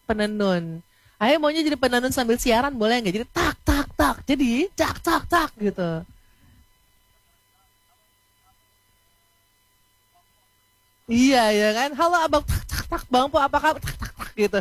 penenun. Ayo maunya jadi penenun sambil siaran boleh nggak? Jadi tak tak tak. Jadi tak tak tak gitu. Iya ya kan. Halo abang tak tak tak bang po apa kabar tak tak tak gitu.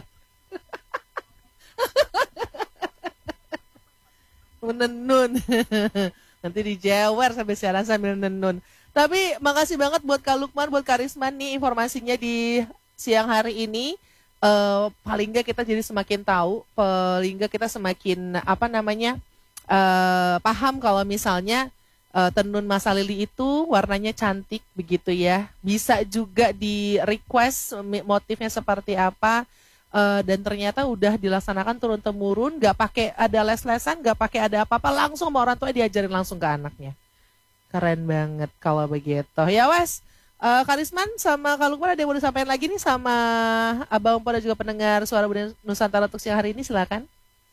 Menenun. Nanti dijewer sambil siaran sambil nenun. Tapi makasih banget buat Kak Lukman, buat Kak Risman nih informasinya di siang hari ini. Paling nggak kita jadi semakin tahu, paling nggak kita semakin apa namanya paham kalau misalnya tenun Masa Lili itu warnanya cantik begitu ya. Bisa juga di request motifnya seperti apa. Dan ternyata udah dilaksanakan turun temurun, nggak pakai ada les-lesan, nggak pakai ada apa-apa, langsung sama orang tua diajarin langsung ke anaknya. Keren banget kalau begitu. Ya wes, Karisman sama Kak Lukman ada yang mau disampaikan lagi nih sama Abang pada juga pendengar Suara Budaya Nusantara untuk siang hari ini silakan.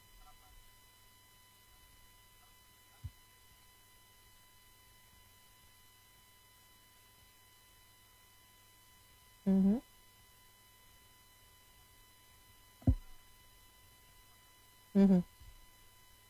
Mhm, mhm.